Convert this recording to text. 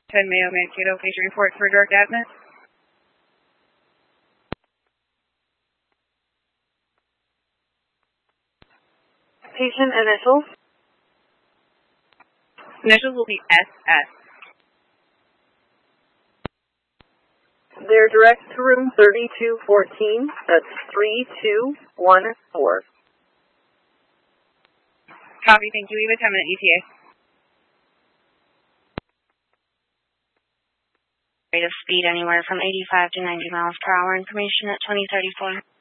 10 Mayo Mankato, patient report for direct admin. Patient initials? Initials will be SS. They're direct to room 3214. That's 3214. Copy, thank you. We have a 10-minute ETA. Rate of speed anywhere from 85 to 90 miles per hour. Information at 2034.